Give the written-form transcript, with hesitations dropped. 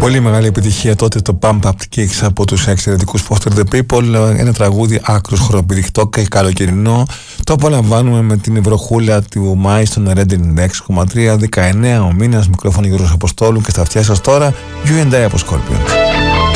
Πολύ μεγάλη επιτυχία τότε το Pump Up Kicks από τους εξαιρετικούς Foster the People. Ένα τραγούδι άκρος χοροπηδικτό και καλοκαιρινό. Το απολαμβάνουμε με την βροχούλα του Μάη στον Reading 6,3. 19 ο μήνας, μικρόφωνο Γιώργος Αποστόλου και στα αυτιά σας τώρα You and I από Scorpion.